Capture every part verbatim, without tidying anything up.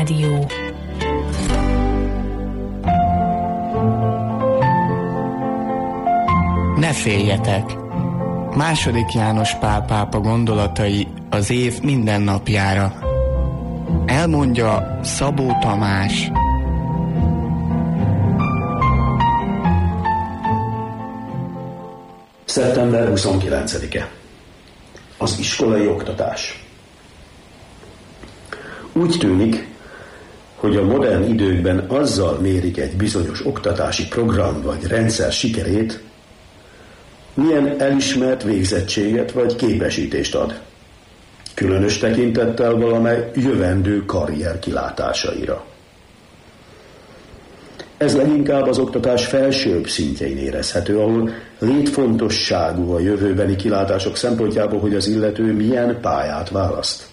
Rádió. Ne féljetek! Második János Pál pápa gondolatai az év minden napjára. Elmondja Szabó Tamás. szeptember huszonkilencedike. Az iskolai oktatás. Úgy tűnik, hogy a modern időkben azzal mérik egy bizonyos oktatási program vagy rendszer sikerét, milyen elismert végzettséget vagy képesítést ad, különös tekintettel valamely jövendő karrier kilátásaira. Ez leginkább az oktatás felsőbb szintjein érezhető, ahol létfontosságú a jövőbeni kilátások szempontjából, hogy az illető milyen pályát választ.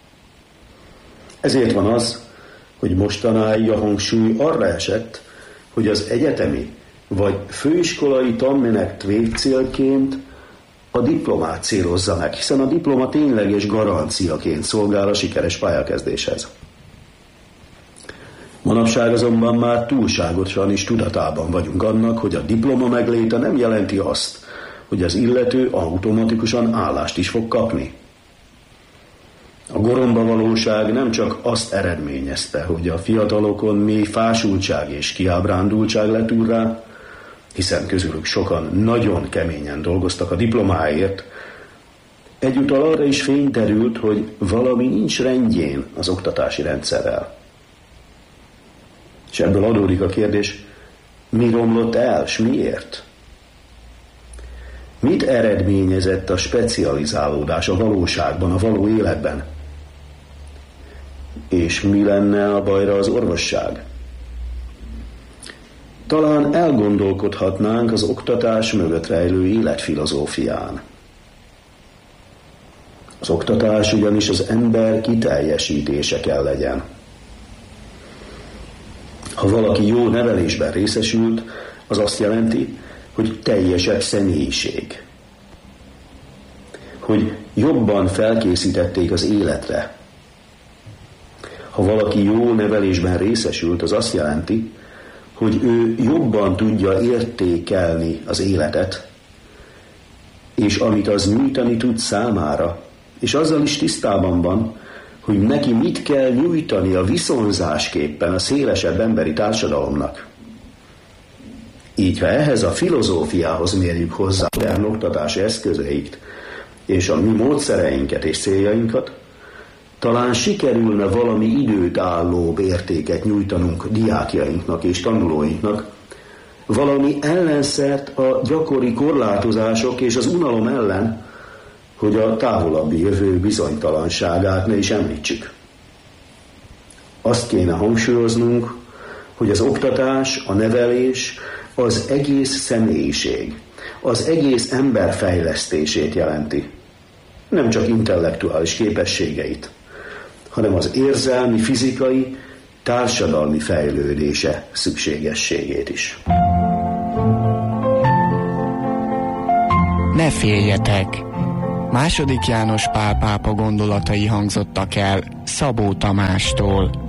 Ezért van az, hogy mostanáig a hangsúly arra esett, hogy az egyetemi vagy főiskolai tanmenet végcélként a diplomát célozza meg, hiszen a diploma tényleges garanciaként szolgál a sikeres pályakezdéshez. Manapság azonban már túlságosan is tudatában vagyunk annak, hogy a diploma megléte nem jelenti azt, hogy az illető automatikusan állást is fog kapni. A goromba valóság nem csak azt eredményezte, hogy a fiatalokon mély fásultság és kiábrándultság lett úrrá, hiszen közülük sokan nagyon keményen dolgoztak a diplomáért, egyúttal arra is fény derült, hogy valami nincs rendjén az oktatási rendszerrel. És ebből adódik a kérdés, mi romlott el, s miért? Mit eredményezett a specializálódás a valóságban, a való életben? És mi lenne a bajra az orvosság? Talán elgondolkodhatnánk az oktatás mögött rejlő életfilozófián. Az oktatás ugyanis az ember kiteljesítése kell legyen. Ha valaki jó nevelésben részesült, az azt jelenti, hogy teljesebb személyiség. Hogy jobban felkészítették az életre. Ha valaki jó nevelésben részesült, az azt jelenti, hogy ő jobban tudja értékelni az életet, és amit az nyújtani tud számára, és azzal is tisztában van, hogy neki mit kell nyújtani a viszonzásképpen a szélesebb emberi társadalomnak. Így, ha ehhez a filozófiához mérjük hozzá a modern oktatási eszközeit, és a mi módszereinket és céljainkat, talán sikerülne valami időt állóbb értéket nyújtanunk diákjainknak és tanulóinknak, valami ellenszert a gyakori korlátozások és az unalom ellen, hogy a távolabbi jövő bizonytalanságát ne is említsük. Azt kéne hangsúlyoznunk, hogy az oktatás, a nevelés az egész személyiség, az egész ember fejlesztését jelenti. Nem csak intellektuális képességeit, hanem az érzelmi, fizikai, társadalmi fejlődése szükségességét is. Ne féljetek! Második János Pál pápa gondolatai hangzottak el Szabó Tamástól.